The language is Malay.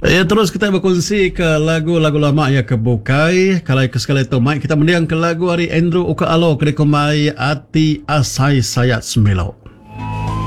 Ya, terus kita berkongsi ke lagu-lagu lama yang kebukai. Kalau sekali itu Mike, kita mendiang ke lagu hari Andrew Uka Alo, kedai komai Ati Asai Sayat Semelo.